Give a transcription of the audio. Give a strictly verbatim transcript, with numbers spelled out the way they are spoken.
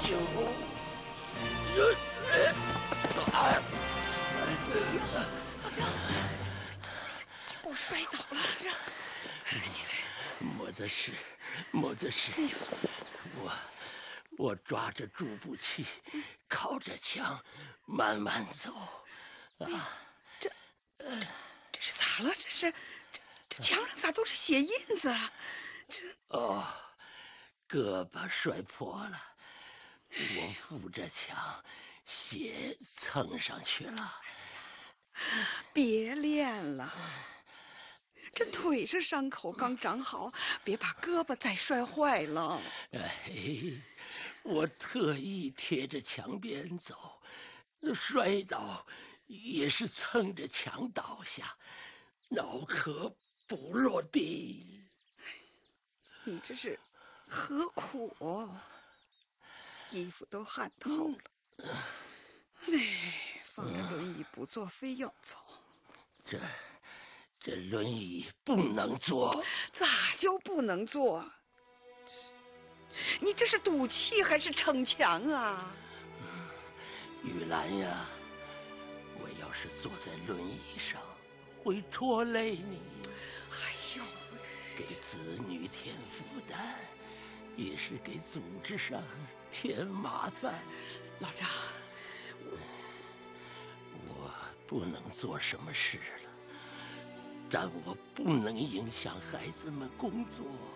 救！ 我摔倒了，这起来。 没得事，没得事。我我抓着助步器，靠着墙，慢慢走。啊， 这这这是咋了？这是这这墙上咋都是血印子啊？这哦，胳膊摔破了，我扶着墙，血蹭上去了。 别练了，这腿上伤口刚长好，别把胳膊再摔坏了。 哎，我特意贴着墙边走，摔倒也是蹭着墙倒下，脑壳不落地。 你这是何苦哦？衣服都汗透了。哎，放着轮椅不坐，非要走。 这这轮椅不能坐。 咋就不能坐？你这是赌气还是逞强啊？ 玉兰呀，我要是坐在轮椅上，会拖累你。 哎呦， 给子女添负担，也是给组织上添麻烦。 老张， 我不能做什么事了，但我不能影响孩子们工作。